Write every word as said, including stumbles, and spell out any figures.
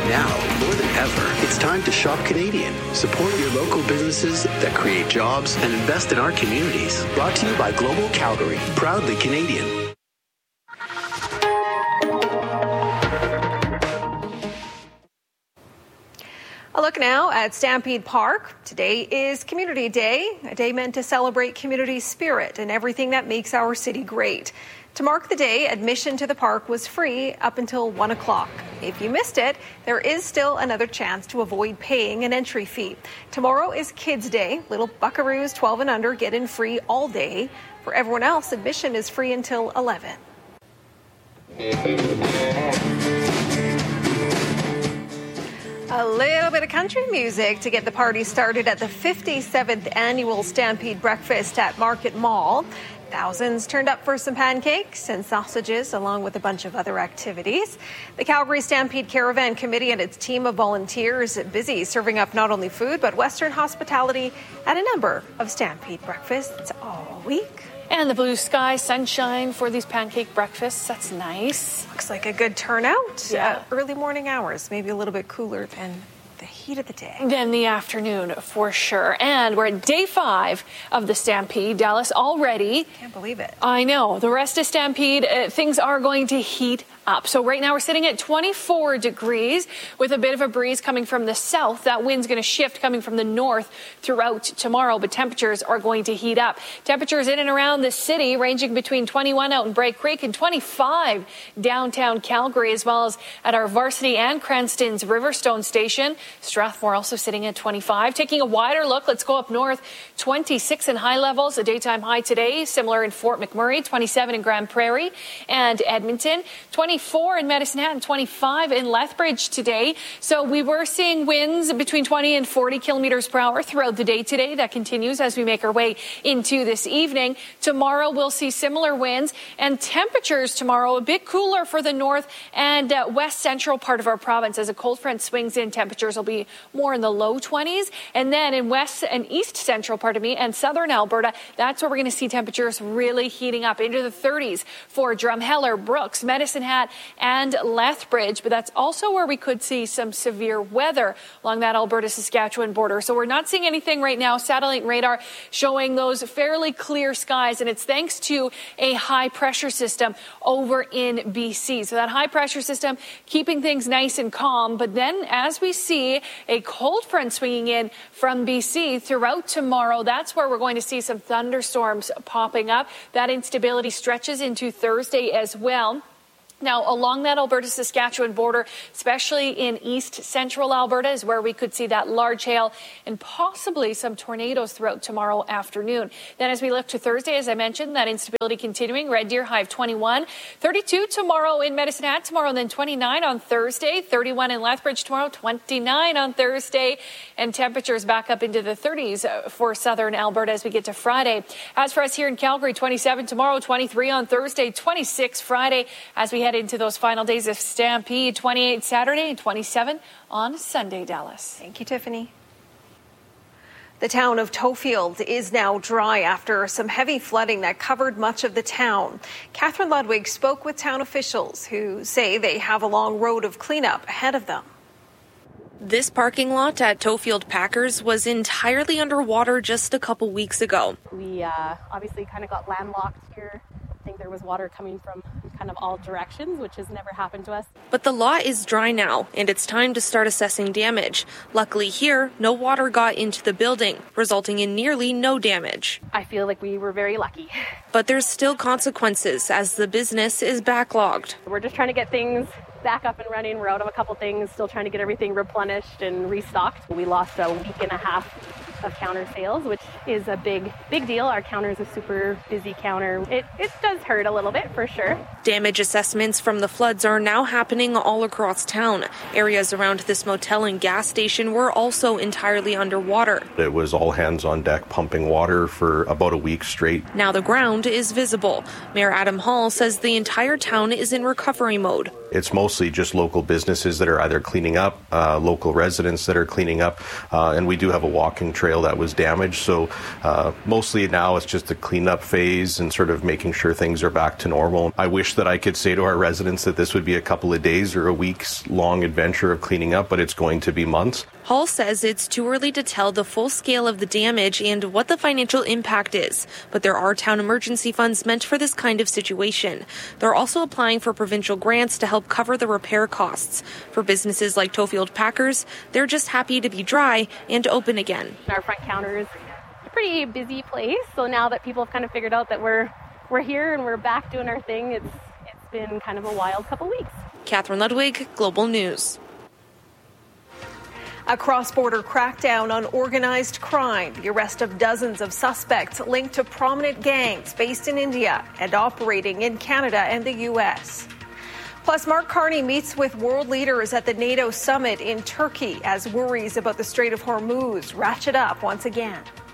Now, more than ever, it's time to shop Canadian. Support your local businesses that create jobs and invest in our communities. Brought to you by Global Calgary, proudly Canadian. A look now at Stampede Park. Today is Community Day, a day meant to celebrate community spirit and everything that makes our city great. To mark the day, admission to the park was free up until one o'clock. If you missed it, there is still another chance to avoid paying an entry fee. Tomorrow is Kids Day. Little buckaroos twelve and under get in free all day. For everyone else, admission is free until eleven. A little bit of country music to get the party started at the fifty-seventh annual Stampede Breakfast at Market Mall. Thousands turned up for some pancakes and sausages, along with a bunch of other activities. The Calgary Stampede Caravan Committee and its team of volunteers busy serving up not only food, but Western hospitality at a number of Stampede breakfasts all week. And the blue sky, sunshine for these pancake breakfasts. That's nice. Looks like a good turnout. Yeah. Uh, early morning hours, maybe a little bit cooler than the heat of the day. Then the afternoon, for sure. And we're at day five of the Stampede. Dallas already. Can't believe it. I know. The rest of Stampede, uh, things are going to heat up. So right now we're sitting at twenty-four degrees with a bit of a breeze coming from the south. That wind's going to shift coming from the north throughout tomorrow, but temperatures are going to heat up. Temperatures in and around the city ranging between twenty-one out in Bright Creek and twenty-five downtown Calgary, as well as at our Varsity and Cranston's Riverstone station. Strathmore also sitting at twenty-five. Taking a wider look, let's go up north. twenty-six in high levels, a daytime high today, similar in Fort McMurray, twenty-seven in Grand Prairie and Edmonton, twenty-four in Medicine Hat and twenty-five in Lethbridge today. So we were seeing winds between twenty and forty kilometers per hour throughout the day today. That continues as we make our way into this evening. Tomorrow we'll see similar winds and temperatures tomorrow a bit cooler for the north and uh, west central part of our province. As a cold front swings in, temperatures will be more in the low twenties. And then in west and east central part of me and southern Alberta, that's where we're going to see temperatures really heating up into the thirties for Drumheller, Brooks, Medicine Hat and Lethbridge. But that's also where we could see some severe weather along that Alberta-Saskatchewan border. So we're not seeing anything right now. Satellite radar showing those fairly clear skies, and it's thanks to a high pressure system over in B C. So that high pressure system keeping things nice and calm. But then as we see a cold front swinging in from B C throughout tomorrow, that's where we're going to see some thunderstorms popping up. That instability stretches into Thursday as well. Now, along that Alberta-Saskatchewan border, especially in east central Alberta, is where we could see that large hail and possibly some tornadoes throughout tomorrow afternoon. Then as we look to Thursday, as I mentioned, that instability continuing. Red Deer high of twenty-one, thirty-two tomorrow in Medicine Hat tomorrow, and then twenty-nine on Thursday, thirty-one in Lethbridge tomorrow, twenty-nine on Thursday, and temperatures back up into the thirties for southern Alberta as we get to Friday. As for us here in Calgary, twenty-seven tomorrow, twenty-three on Thursday, twenty-six Friday as we head into those final days of Stampede, twenty-eight Saturday and twenty-seven on Sunday, Dallas. Thank you, Tiffany. The town of Tofield is now dry after some heavy flooding that covered much of the town. Catherine Ludwig spoke with town officials who say they have a long road of cleanup ahead of them. This parking lot at Tofield Packers was entirely underwater just a couple weeks ago. We uh, obviously kind of got landlocked here. I think there was water coming from kind of all directions, which has never happened to us. But the lot is dry now, and it's time to start assessing damage. Luckily here, no water got into the building, resulting in nearly no damage. I feel like we were very lucky. But there's still consequences as the business is backlogged. We're just trying to get things back up and running. We're out of a couple things, still trying to get everything replenished and restocked. We lost a week and a half of counter sales, which is a big, big deal. Our counter is a super busy counter. It, it does hurt a little bit for sure. Damage assessments from the floods are now happening all across town. Areas around this motel and gas station were also entirely underwater. It was all hands on deck pumping water for about a week straight. Now the ground is visible. Mayor Adam Hall says the entire town is in recovery mode. It's mostly just local businesses that are either cleaning up, uh, local residents that are cleaning up, uh, and we do have a walking trail trail that was damaged. So uh, mostly now it's just a cleanup phase and sort of making sure things are back to normal. I wish that I could say to our residents that this would be a couple of days or a week's long adventure of cleaning up, but it's going to be months. Hall says it's too early to tell the full scale of the damage and what the financial impact is, but there are town emergency funds meant for this kind of situation. They're also applying for provincial grants to help cover the repair costs. For businesses like Tofield Packers, they're just happy to be dry and open again. Our front counter is a pretty busy place, so now that people have kind of figured out that we're we're here and we're back doing our thing, it's it's been kind of a wild couple weeks. Catherine Ludwig, Global News. A cross-border crackdown on organized crime, the arrest of dozens of suspects linked to prominent gangs based in India and operating in Canada and the U S. Plus, Mark Carney meets with world leaders at the NATO summit in Turkey as worries about the Strait of Hormuz ratchet up once again.